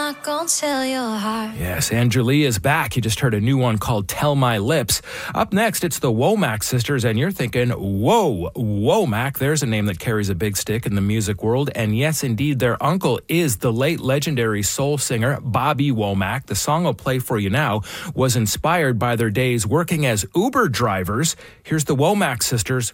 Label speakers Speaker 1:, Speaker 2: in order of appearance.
Speaker 1: not gonna tell your heart.
Speaker 2: Yes, Andrew Lee is back. You just heard a new one called Tell My Lips. Up next, it's the Womack sisters, and you're thinking, whoa, Womack, there's a name that carries a big stick in the music world. And yes, indeed, their uncle is the late legendary soul singer Bobby Womack. The song I'll play for you now was inspired by their days working as Uber drivers. Here's the Womack sisters